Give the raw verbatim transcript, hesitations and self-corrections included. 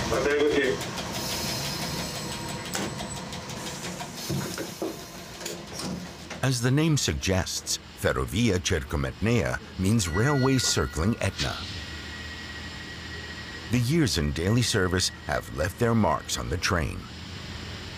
Arrivederci. As the name suggests, Ferrovia Cercometnea means railway circling Etna. The years in daily service have left their marks on the train.